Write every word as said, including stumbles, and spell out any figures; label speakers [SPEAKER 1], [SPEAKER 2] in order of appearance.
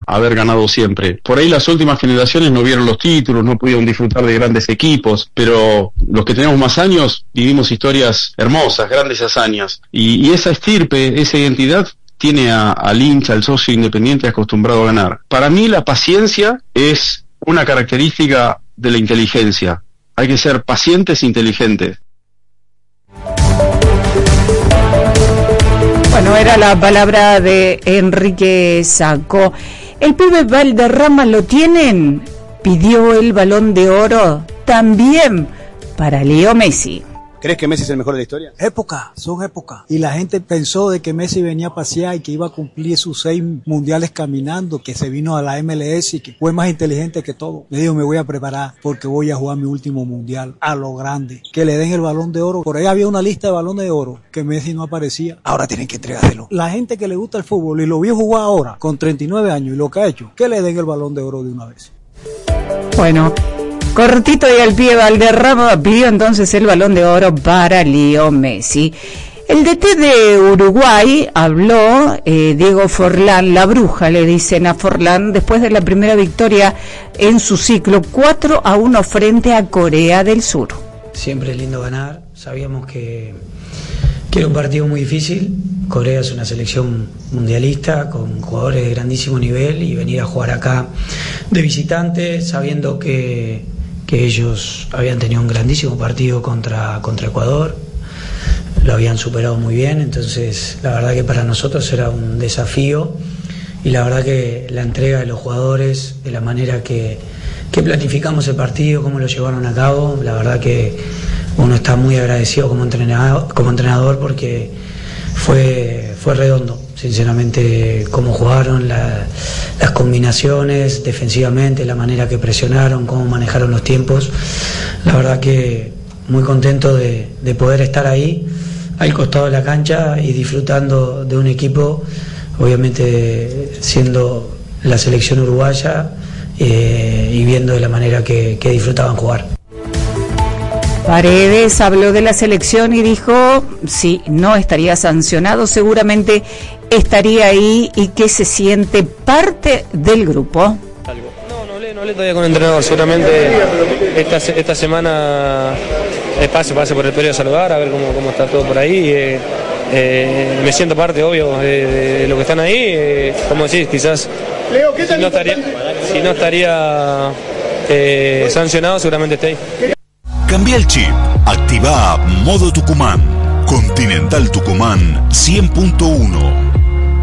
[SPEAKER 1] haber ganado siempre. Por ahí las últimas generaciones no vieron los títulos, no pudieron disfrutar de grandes equipos, pero los que tenemos más años vivimos historias hermosas, grandes hazañas, y, y esa estirpe, esa identidad tiene a, al hincha, al socio independiente acostumbrado a ganar. Para mí la paciencia es una característica de la inteligencia. Hay que ser pacientes e inteligentes.
[SPEAKER 2] Bueno, era la palabra de Enrique Sacco. ¿El pibe Valderrama lo tienen? Pidió el Balón de Oro también para Leo Messi.
[SPEAKER 3] ¿Crees que Messi es el mejor de la historia?
[SPEAKER 4] Época, son épocas. Y la gente pensó de que Messi venía a pasear y que iba a cumplir sus seis mundiales caminando, que se vino a la M L S y que fue más inteligente que todo. Le digo, me voy a preparar porque voy a jugar mi último mundial a lo grande. Que le den el Balón de Oro. Por ahí había una lista de balones de oro que Messi no aparecía. Ahora tienen que entregárselo. La gente que le gusta el fútbol y lo vio jugar ahora con treinta y nueve años y lo que ha hecho, que le den el Balón de Oro de una vez.
[SPEAKER 2] Bueno, cortito y al pie, Valderrama pidió entonces el Balón de Oro para Leo Messi. El D T de Uruguay habló, eh, Diego Forlán, la bruja le dicen a Forlán, después de la primera victoria en su ciclo, cuatro a uno frente a Corea del Sur.
[SPEAKER 5] Siempre es lindo ganar, sabíamos que, que era un partido muy difícil. Corea es una selección mundialista con jugadores de grandísimo nivel y venir a jugar acá de visitante sabiendo que, que ellos habían tenido un grandísimo partido contra, contra Ecuador, lo habían superado muy bien, entonces la verdad que para nosotros era un desafío y la verdad que la entrega de los jugadores, de la manera que, que planificamos el partido, cómo lo llevaron a cabo, la verdad que uno está muy agradecido como entrenador, como entrenador porque fue, fue redondo, sinceramente, cómo jugaron, la, las combinaciones defensivamente, la manera que presionaron, cómo manejaron los tiempos. La verdad que muy contento de, de poder estar ahí, al costado de la cancha y disfrutando de un equipo, obviamente siendo la selección uruguaya eh, y viendo de la manera que, que disfrutaban jugar.
[SPEAKER 2] Paredes habló de la selección y dijo, sí, no estaría sancionado, seguramente estaría ahí y que se siente parte del grupo.
[SPEAKER 6] No, no hablé, no hablé todavía con el entrenador, seguramente esta, esta semana eh, pase, pase por el periodo a saludar, a ver cómo, cómo está todo por ahí. Eh, eh, me siento parte, obvio, de, de lo que están ahí, eh, como decís, quizás si no estaría, si no estaría eh, sancionado, seguramente esté ahí.
[SPEAKER 7] Cambia el chip, activa Modo Tucumán, Continental Tucumán cien punto uno.